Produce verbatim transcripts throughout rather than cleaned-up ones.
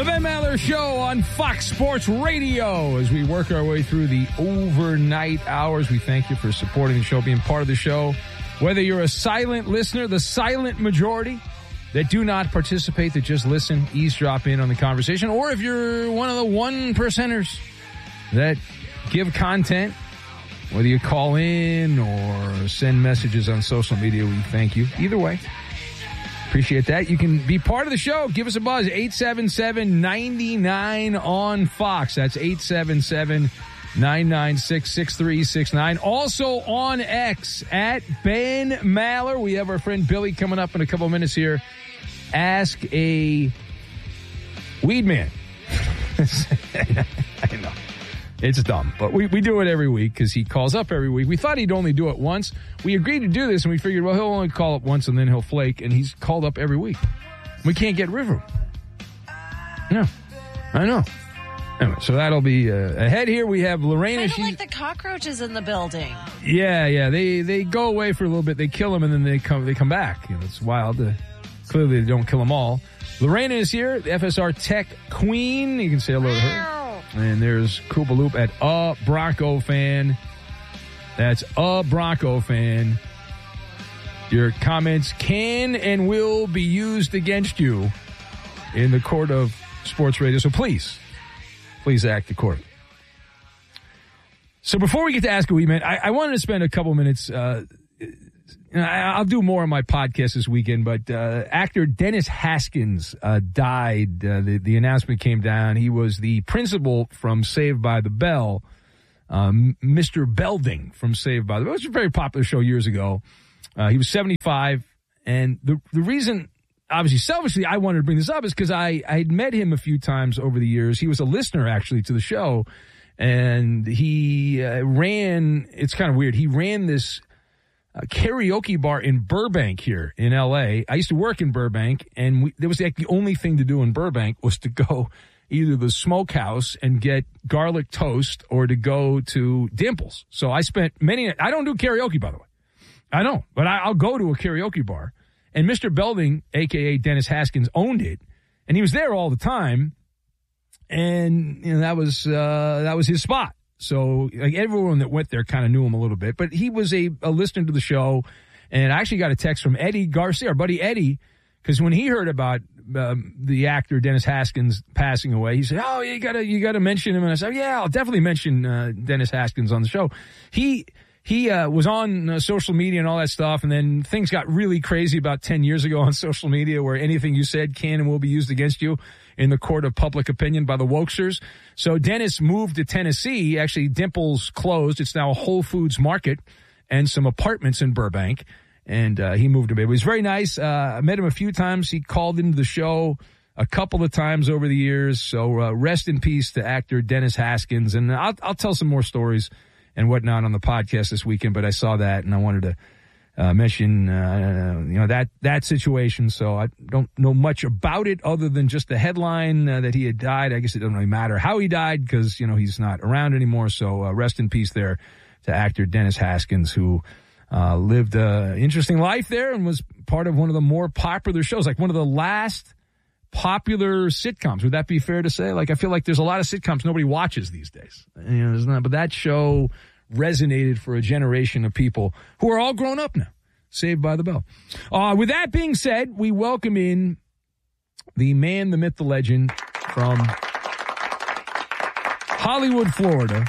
Ben Maller Show on Fox Sports Radio. As we work our way through the overnight hours, we thank you for supporting the show, being part of the show. Whether you're a silent listener, the silent majority that do not participate, that just listen, eavesdrop in on the conversation, or if you're one of the one percenters that give content, whether you call in or send messages on social media, we thank you. Either way, appreciate that. You can be part of the show. Give us a buzz, eight seven seven, nine nine on Fox. That's eight seven seven, nine nine six, six three six nine. Also on X, at Ben Maller. We have our friend Billy coming up in a couple of minutes here. Ask a weed man. I know. It's dumb, but we, we do it every week because he calls up every week. We thought he'd only do it once. We agreed to do this, and we figured, well, he'll only call up once, and then he'll flake, and he's called up every week. We can't get rid of him. No, I know. Anyway, so that'll be uh, ahead here. We have Lorena. Kind of like the cockroaches in the building. Yeah, yeah. They they go away for a little bit. They kill them, and then they come they come back. You know, it's wild. Uh, clearly, they don't kill them all. Lorena is here, the F S R Tech Queen. You can say hello to her. And there's Koopaloop at a Bronco fan. That's a Bronco fan. Your comments can and will be used against you in the court of sports radio. So please, please act accordingly. So before we get to Ask a Wee Man, I, I wanted to spend a couple minutes. Uh, I'll do more on my podcast this weekend, but uh, actor Dennis Haskins uh, died. Uh, the, the announcement came down. He was the principal from Saved by the Bell, um, Mister Belding from Saved by the Bell. It was a very popular show years ago. Uh, he was seventy-five, and the the reason, obviously, selfishly, I wanted to bring this up is because I, I had met him a few times over the years. He was a listener, actually, to the show, and he uh, ran, it's kind of weird, he ran this a karaoke bar in Burbank here in L A. I used to work in Burbank, and we, there was like the only thing to do in Burbank was to go either the smokehouse and get garlic toast or to go to Dimples. So I spent many, I don't do karaoke, by the way. I don't, but I, I'll go to a karaoke bar. And Mister Belding, a k a. Dennis Haskins, owned it, and he was there all the time. And you know, that was uh, that was his spot. So like everyone that went there kind of knew him a little bit, but he was a, a listener to the show. And I actually got a text from Eddie Garcia, our buddy Eddie, because when he heard about um, the actor Dennis Haskins passing away, he said, "Oh, you gotta you gotta mention him." And I said, "Yeah, I'll definitely mention uh, Dennis Haskins on the show." He he uh, was on uh, social media and all that stuff, and then things got really crazy about ten years ago on social media, where anything you said can and will be used against you in the court of public opinion by the wokesters. So Dennis moved to Tennessee. Actually, Dimples closed. It's now a Whole Foods market and some apartments in Burbank. And uh, he moved to Bay. He was very nice. Uh, I met him a few times. He called into the show a couple of times over the years. So uh, rest in peace to actor Dennis Haskins. And I'll, I'll tell some more stories and whatnot on the podcast this weekend. But I saw that, and I wanted to Uh, mention, uh, you know, that, that situation. So I don't know much about it other than just the headline uh, that he had died. I guess it doesn't really matter how he died because, you know, he's not around anymore. So uh, rest in peace there to actor Dennis Haskins, who uh, lived an interesting life there and was part of one of the more popular shows, like one of the last popular sitcoms. Would that be fair to say? Like, I feel like there's a lot of sitcoms nobody watches these days. You know, there's not, but that show resonated for a generation of people who are all grown up now. Saved by the Bell. Uh, with that being said, we welcome in the man, the myth, the legend from Hollywood, Florida.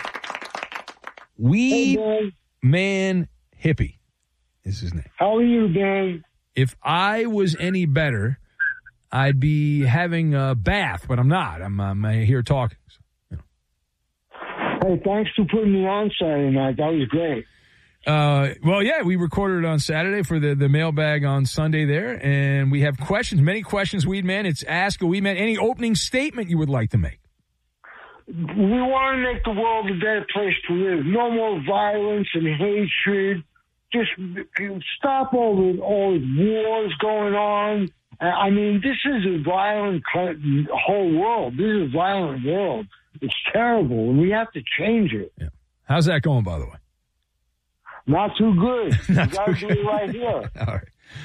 Weed hey, Man Hippie is his name. How are you, Dan? If I was any better, I'd be having a bath, but I'm not. I'm, I'm here talking. So, you know. Hey, thanks for putting me on Saturday night. That was great. Uh, well, yeah, we recorded it on Saturday for the, the mailbag on Sunday there, and we have questions, many questions, Weed Man. It's Ask a Weed Man. Any opening statement you would like to make? We want to make the world a better place to live. No more violence and hatred. Just stop all the, all the wars going on. I mean, this is a violent whole world. This is a violent world. It's terrible, and we have to change it. Yeah. How's that going, by the way? Not too good. Not you got to do it right here. All right.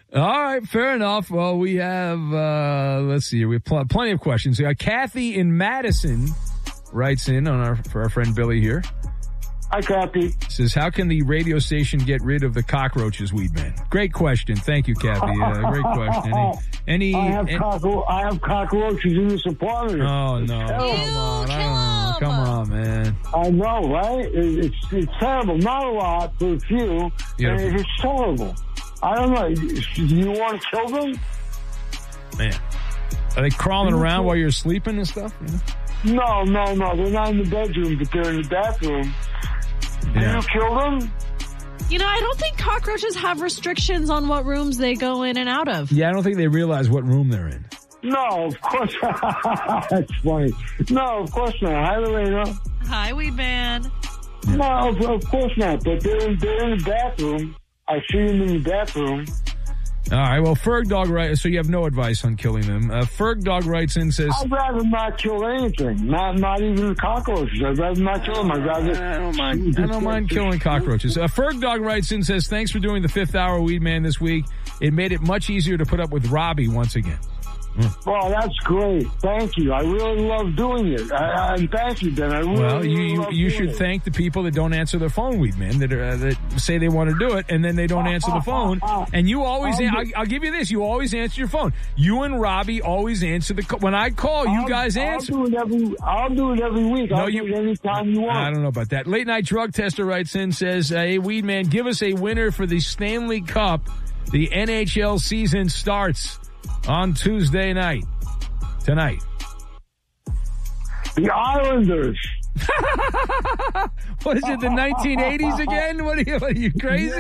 All right, fair enough. Well, we have, uh, let's see here. We have pl- plenty of questions. Uh, Kathy in Madison writes in on our for our friend Billy here. Hi, Kathy. Says, how can the radio station get rid of the cockroaches, Weedman? Great question. Thank you, Kathy. Uh, great question. Any, any, I, have any cockro- I have cockroaches in this apartment. Oh, no. It's Come terrible. on. I kill don't know. Come 'em. on, man. I know, right? It, it's it's terrible. Not a lot, but a few. Yeah. And it's terrible. I don't know. Do you want to kill them? Man. Are they crawling around while you're sleeping and stuff? You know? No, no, no. They're not in the bedroom, but they're in the bathroom. Do Yeah. you kill them? You know, I don't think cockroaches have restrictions on what rooms they go in and out of. Yeah, I don't think they realize what room they're in. No, of course not. That's funny. No, of course not. Hi, Lorena. Hi, Weedman. No, of, of course not. But they're, they're in the bathroom. I see them in the bathroom. All right, well, Ferg Dog writes, so you have no advice on killing them. Uh, Ferg Dog writes in, says... I'd rather not kill anything. Not not even cockroaches. I'd rather not kill them. I'd rather... I don't mind. I don't mind killing cockroaches. Uh, Ferg Dog writes in, says, thanks for doing the fifth hour Weed Man this week. It made it much easier to put up with Robbie once again. Well, that's great. Thank you. I really love doing it. I, I, thank you, Ben. I really, Well, you really you, love you doing should it. thank the people that don't answer their phone, Weed Man, that, are, uh, that say they want to do it, and then they don't answer the phone. And you always, I'll I'll, do- I'll give you this, you always answer your phone. You and Robbie always answer the call. When I call, you I'll- guys answer. I'll do it every. I'll do it every week. No, I'll you- do it anytime you want. I don't know about that. Late Night Drug Tester writes in, says, hey, Weed Man, give us a winner for the Stanley Cup. The N H L season starts on Tuesday night. Tonight. The Islanders. What is it, the nineteen eighties again? What are you, what are you crazy?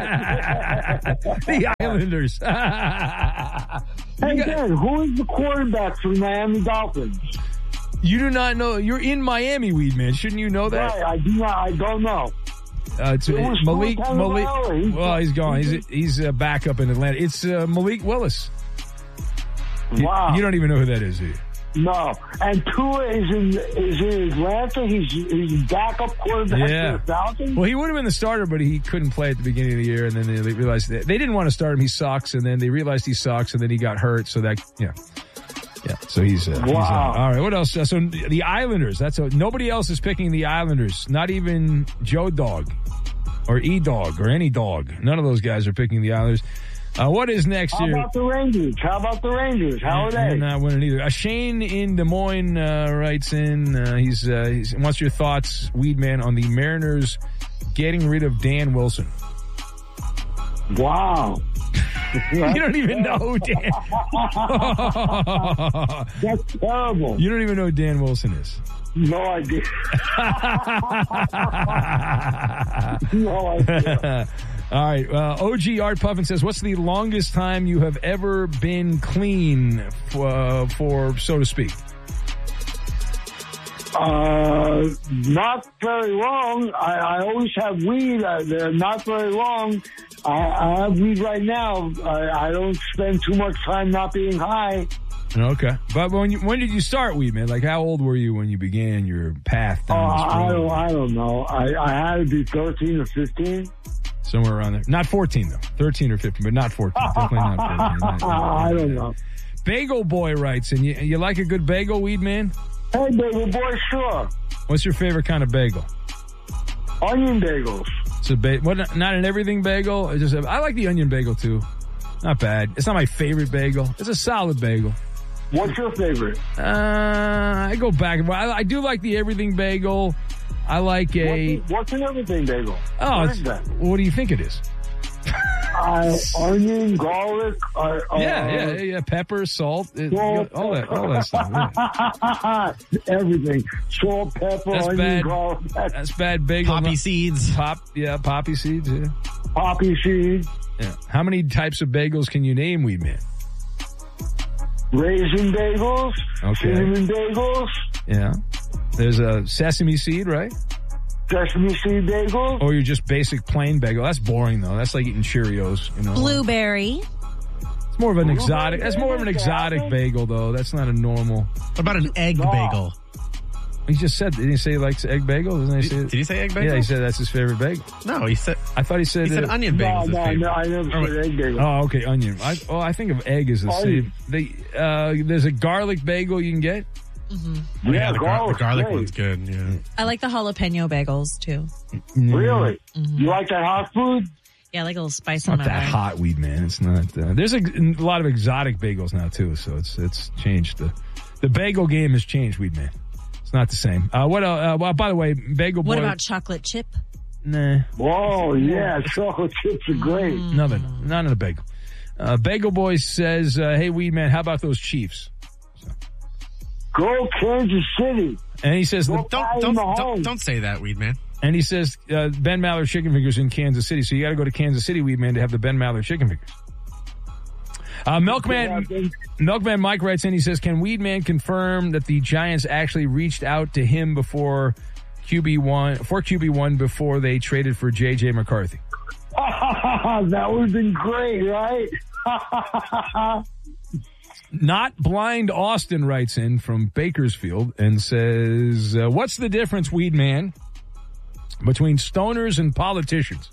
The Islanders. Hey, You got- Ben, who is the quarterback for the Miami Dolphins? You do not know. You're in Miami, Weed Man. Shouldn't you know that? Right, I do not. I don't know. Uh, it's, It was Malik. Tua Malik. Tagovailoa. He's- Well, he's gone. He's he's uh, back up in Atlanta. It's uh, Malik Willis. You- Wow. You, don't even know who that is, do you? No, and Tua is in is in Atlanta. He's he's backup quarterback Yeah. for the Falcons. Well, he would have been the starter, but he couldn't play at the beginning of the year, and then they realized that they didn't want to start him. He sucks, and then they realized he sucks, and then he got hurt. So that, yeah, yeah. So he's, uh, he's Wow. out. All right. What else? Uh, So the Islanders. That's a, nobody else is picking the Islanders. Not even Joe Dog or E Dog or any dog. None of those guys are picking the Islanders. Uh, what is next How year? about the Rangers? How about the Rangers? How are They're they? not winning either. Uh, Shane in Des Moines uh, writes in. Uh, he's, uh, he's wants your thoughts, Weed Man, on the Mariners getting rid of Dan Wilson. Wow. You don't even know who Dan. That's terrible. You don't even know who Dan Wilson is. No idea. No idea. All right. Uh, O G Art Puffin says, what's the longest time you have ever been clean for, uh, for so to speak? Uh, not very long. I, I always have weed. Uh, they're not very long. I, I have weed right now. I, I don't spend too much time not being high. Okay. But when you, when did you start weed, man? Like, how old were you when you began your path Oh, down this I road? don't. I don't know. I, I had to be thirteen or fifteen. Somewhere around there. Not fourteen, though. thirteen or fifteen, but not fourteen. Definitely not fourteen. Not- I don't know. Bagel Boy writes, and you, you like a good bagel, weed man? Hey, bagel boy, sure. What's your favorite kind of bagel? Onion bagels. It's a ba- what? Not an everything bagel. It's just a, I like the onion bagel too. Not bad. It's not my favorite bagel. It's a solid bagel. What's your favorite? Uh, I go back. and- I, I do like the everything bagel. I like a. What's, what's an everything bagel? Oh, What it's, is that? what do you think it is? Uh, onion, garlic. Uh, uh, Yeah, yeah, yeah, yeah. Pepper, salt, it, Salt. all that, all that stuff. Yeah. Everything. Salt, pepper, That's onion, bad. garlic, That's bad bagel. Poppy Not- seeds. Pop, yeah, poppy seeds. Yeah. poppy seed, Yeah. How many types of bagels can you name, Weed Man? raisin bagels, Okay. cinnamon bagels, Yeah. There's a sesame seed, right? sesame seed bagels. Or you're just basic plain bagel. That's boring though. That's like eating Cheerios, you know. Blueberry. It's more of an Blueberry exotic. That's more of an bagel, exotic Gavin? bagel though. That's not a normal. What about an egg No. bagel? He just said, didn't he say he likes egg bagel? Doesn't he say? Did he say egg bagel? Yeah, he said that's his favorite bagel. No, he said. I thought he said. He said uh, onion bagel. No, no, no, I never said egg bagel. Oh, okay, onion. I, oh, I think of egg as the Onion. same. They, uh, there's a garlic bagel you can get. Mm-hmm. Yeah, the, gar- the garlic's garlic great. one's good. Yeah. I like the jalapeno bagels too. Really? Mm-hmm. You like that hot food? Yeah, I like a little spice It's on not my that way. hot, weed man. It's not. Uh, there's a, a lot of exotic bagels now too, so it's it's changed. The the bagel game has changed, weed man. It's not the same. Uh, what? Uh, well, by the way, bagel boy. What about chocolate chip? Nah, Whoa, yeah, chocolate chips are great. nothing. Not in a bagel. Uh, bagel boy says, uh, "Hey, weed man, how about those Chiefs?" Go Kansas City. And he says, Go the, Don't Patty don't, Mahomes. don't don't say that, weed man. and he says, uh, Ben Maller chicken fingers in Kansas City. So you got to go to Kansas City, weed man, to have the Ben Maller chicken fingers. Uh, Milkman, Milkman Mike writes in, he says, can Weedman confirm that the Giants actually reached out to him before Q B one, for Q B one before they traded for J J McCarthy? That would have been great, right? Not Blind Austin writes in from Bakersfield and says, uh, what's the difference, Weedman, between stoners and politicians?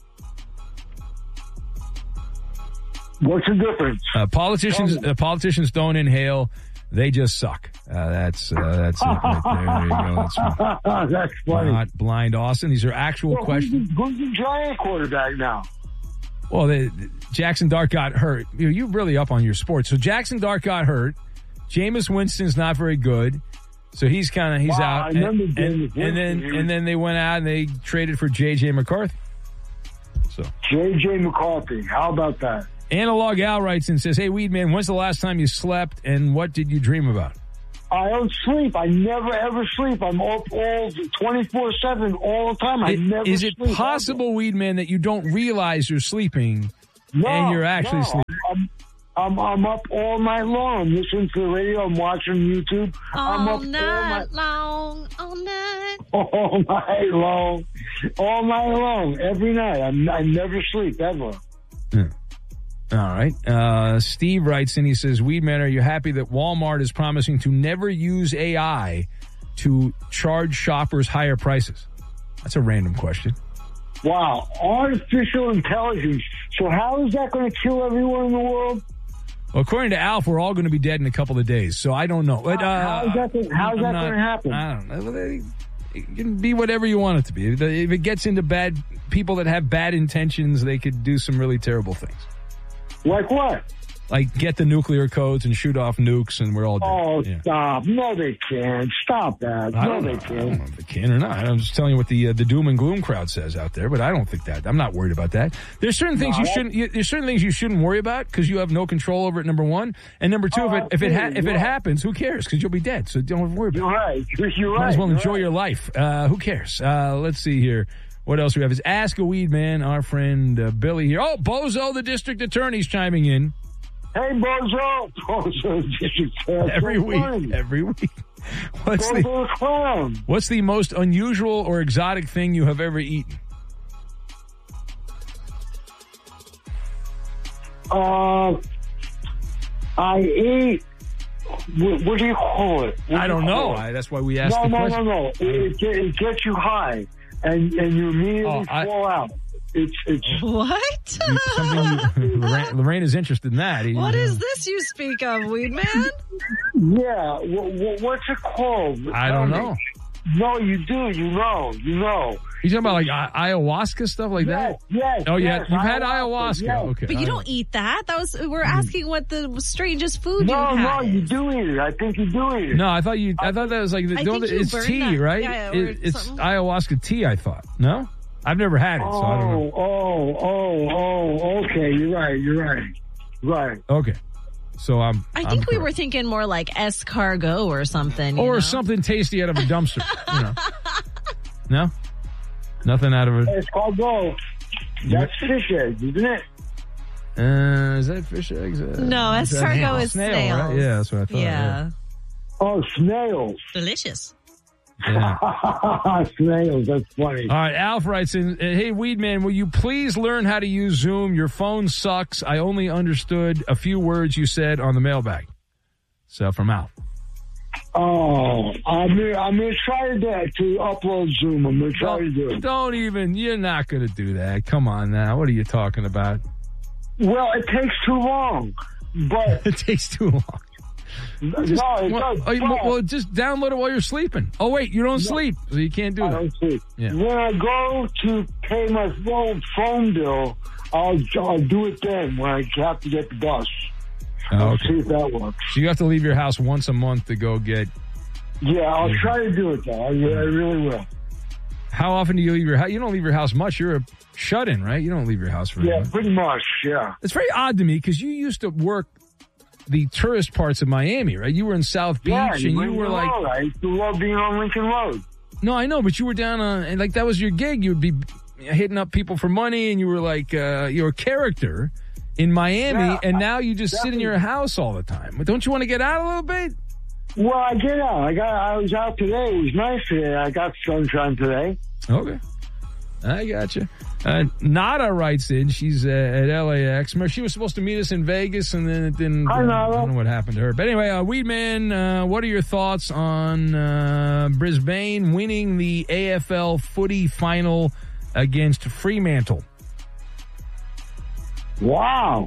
What's the difference? Uh, politicians, uh, politicians don't inhale; they just suck. Uh, that's uh, that's it right there. There you go. That's from That's funny. Not Blind Austin. These are actual Well, questions. Who's the, who's the Giant quarterback now? Well, they, Jackson Dart got hurt. You know, you're really up on your sports. So Jackson Dart got hurt. Jameis Winston's not very good, so he's kind of he's Wow, out. I And, remember and, Jameis and then Winston. and then they went out and they traded for J J McCarthy. So J J McCarthy. How about that? Analog Al writes and says, "Hey, Weedman, when's the last time you slept, and what did you dream about?" I don't sleep. I never ever sleep. I'm up all twenty-four seven all the time. I It- never Is it sleep. possible, Weedman, that you don't realize you're sleeping No, and you're actually no. sleeping? I'm, I'm I'm up all night long. I'm listening to the radio. I'm watching YouTube. I'm All up night long, all night. all, night, all night long, all night long, every night. I'm, I never sleep ever. Yeah. All right. Uh, Steve writes in, he says, Weedman, are you happy that Walmart is promising to never use A I to charge shoppers higher prices? That's a random question. Wow, artificial intelligence. So how is that going to kill everyone in the world? Well, according to Alf, we're all going to be dead in a couple of days, so I don't know. But, uh, How is that gonna- how is I'm that not- gonna happen? I don't know. They- It can be whatever you want it to be. If if it gets into bad people that have bad intentions, they could do some really terrible things. Like what? Like get the nuclear codes and shoot off nukes, and we're all dead. Oh, Yeah. stop. No, they can't. Stop that. I No, don't, they know. I don't can't. know if they can or not. I'm just telling you what the uh, the doom and gloom crowd says out there, but I don't think that. I'm not worried about that. There's certain things No, you I- shouldn't. You, there's certain things you shouldn't worry about because you have no control over it. Number one, and number two, Oh, if it if it ha- if it absolutely, yeah. happens, who cares? Because you'll be dead, so don't worry about You're it. right. You're, you're Might right. as well You're enjoy right. your life. Uh, who cares? Uh, let's see here. What else we have is Ask a Weed Man. Our friend uh, Billy here. Oh, Bozo, the district attorney's chiming in Hey, Bozo. Bozo. That's every so week. funny. Every week. What's Bozo the the clown. What's the most unusual or exotic thing you have ever eaten? Uh, I eat. What, what do you call it? What I do you don't know. call it? I, that's why we asked No, the no, question. no, no. It, it, get- it gets you high, and and you immediately Oh, I- fall out. It's it's. What? Something you, Lorraine, Lorraine is interested in that. He- What is this you speak of, Weed Man? Yeah. What, what's it called? I Tell don't me. know. No, you do. You know. You know. You talking about like I- ayahuasca stuff like Yes. that? Yes. Oh yeah, yes, you've had ayahuasca. yes. Okay, But you all don't right. eat that. That was we're asking what the strangest food No, you no, had. you do eat it. I think you do eat it. No, I thought you. I thought that was like I don't- think you it's burned tea, that. right? Yeah, or It- it's something. ayahuasca tea. I thought. No, I've never had it, so I don't know. Oh, oh, oh, oh. Okay, you're right. You're right. Right. Okay, so I'm. I I'm think we correct. were thinking more like escargot or something. you or know? something tasty out of a dumpster. You know. No, nothing out of it. Escargot. That's fish eggs, isn't it? Uh, is that fish eggs? Uh, No, is that escargot snail? is snail, snails. right? Yeah, that's what I thought. Yeah. Oh, snails. Delicious. Yeah. Snails. That's funny. All right, Alf writes in, hey, Weedman, will you please learn how to use Zoom? Your phone sucks. I only understood a few words you said on the mailbag. So from Alf. Oh, I'm gonna, I'm gonna try to, to upload Zoom. I'm gonna try to do Don't, it. don't even. You're not going to do that. Come on now. What are you talking about? Well, it takes too long, but It takes too long. no, Just, it well, does. oh, you- but well, just download it while you're sleeping. Oh wait, you don't sleep, so you can't do I that. don't see. Yeah. When I go to pay my phone phone bill, I'll I'll do it then when I have to get the bus. Oh, I'll okay. see if that works. So you have to leave your house once a month to go get. Yeah, I'll try to do it though. I, I really will. How often do you leave your house? You don't leave your house much. You're a shut-in, right? You don't leave your house very Yeah, much. pretty much. Yeah. It's very odd to me because you used to work the tourist parts of Miami, right? You were in South Beach, Yeah, and you Lincoln were like, Road. I used to love being on Lincoln Road. no, I know, but you were down on, and like that was your gig. You would be hitting up people for money, and you were like, uh, you're a character in Miami, Yeah, and now you just sit in definitely. your house all the time. But don't you want to get out a little bit? Well, I get out. I got. I was out today. It was nice today. I got sunshine today. Okay. I got you. Uh, Nada writes in. She's uh, at L A X. She was supposed to meet us in Vegas, and then it didn't. Hi, uh, I Nada. don't know what happened to her. But anyway, uh, Weedman, uh, what are your thoughts on uh, Brisbane winning the A F L footy final against Fremantle? Wow.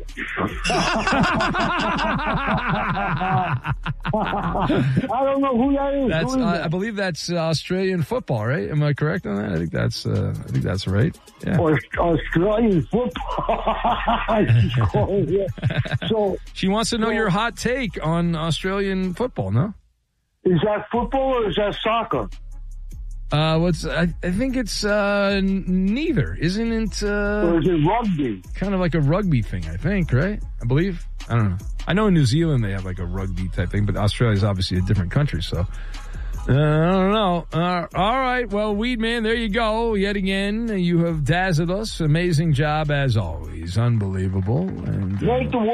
I don't know who that is. That's, Who is uh, that? I believe that's uh, Australian football, right? Am I correct on that? I think that's. Uh, I think that's right. Yeah. Or Australian football. Yeah. So, She wants to know so- your hot take on Australian football. No. is that football or is that soccer? Uh, what's I, I think it's uh, n- neither, isn't it? Or Uh, is it rugby? kind of like a rugby thing, I think, right? I believe. I don't know. I know in New Zealand they have like a rugby type thing, but Australia's obviously a different country, so uh, I don't know. Uh, all right, well, Weedman, there you go. Yet again, you have dazzled us. Amazing job as always, unbelievable. And uh, Make the